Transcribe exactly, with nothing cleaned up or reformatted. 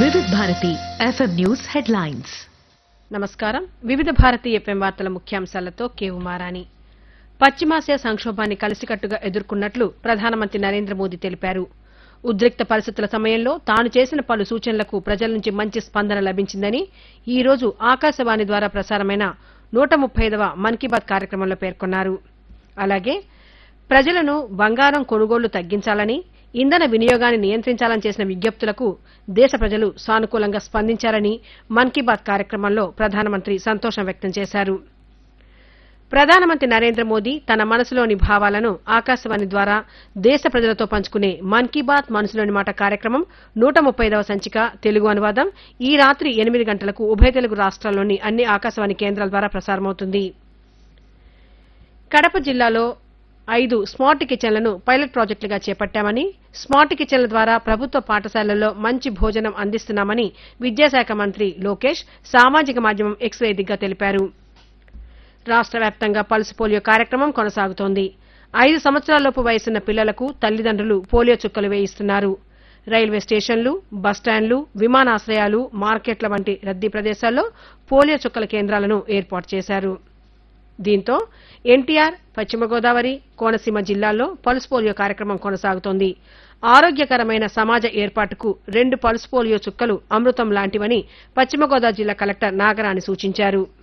వివిధ Bharati FM news headlines. నమస్కారం. వివిధ భారతి ఎఫ్ఎం వార్తల ముఖ్యాంశాలతో కేవు మారాని. పశ్చిమాసియా సంక్షోభాన్ని కలిసికట్టుగా ఎదుర్కొన్నట్లు ప్రధానమంత్రి నరేంద్ర మోదీ తెలిపారు. ఉద్రిక్త పరిస్థితుల సమయంలో తాను చేసిన పలు సూచనలకు ప్రజల నుంచి మంచి స్పందన లభించిందని ఈ రోజు ఆకాశవాణి ద్వారా ప్రసారమైన నూట ముప్పై ఐదవ మన్ కీ బాత్ కార్యక్రమంలో పేర్కొన్నారు. అలాగే ప్రజలను బంగారం కొనుగోళ్లు తగ్గించాలని, ఇంధన వినియోగాన్ని నియంత్రించాలని చేసిన విజ్ఞప్తులకు దేశ ప్రజలు సానుకూలంగా స్పందించారని మన్ కీ బాత్ కార్యక్రమంలో ప్రధానమంత్రి సంతోషం వ్యక్తం చేశారు. ప్రధానమంత్రి నరేంద్ర మోదీ తన మనసులోని భావాలను ఆకాశవాణి ద్వారా దేశ ప్రజలతో పంచుకునే మన్ కీ బాత్ మనసులోని మాట కార్యక్రమం నూట ముప్పై ఐదవ సంచిక తెలుగు అనువాదం ఈ రాత్రి ఎనిమిది గంటలకు ఉభయ తెలుగు రాష్ట్రాల్లోని అన్ని ఆకాశవాణి కేంద్రాల ద్వారా ప్రసారమవుతుంది. కడప జిల్లాలో ఐదు స్మార్ట్ కిచెన్లను పైలట్ ప్రాజెక్టులుగా చేపట్టామని, స్మార్ట్ కిచెన్ల ద్వారా ప్రభుత్వ పాఠశాలల్లో మంచి భోజనం అందిస్తున్నామని విద్యాశాఖ మంత్రి లోకేష్ సామాజిక మాధ్యమం ఎక్స్ వేదికగా తెలిపారు. రాష్ట వ్యాప్తంగా పల్స్ పోలియో కార్యక్రమం కొనసాగుతోంది. ఐదు సంవత్సరాలలోపు వయసున్న పిల్లలకు తల్లిదండ్రులు పోలియో చుక్కలు వేయిస్తున్నారు. రైల్వే స్టేషన్లు, బస్టాండ్లు, విమానాశ్రయాలు, మార్కెట్ల వంటి రద్దీ ప్రదేశాల్లో పోలియో చుక్కల కేంద్రాలను ఏర్పాటు చేశారు. దీంతో ఎన్టీఆర్, పశ్చిమ గోదావరి, కోనసీమ జిల్లాల్లో పల్స్ పోలియో కార్యక్రమం కొనసాగుతోంది. ఆరోగ్యకరమైన సమాజ ఏర్పాటుకు రెండు పల్స్ పోలియో చుక్కలు అమృతం లాంటివని పశ్చిమ గోదావరి జిల్లా కలెక్టర్ నాగరాణి సూచించారు.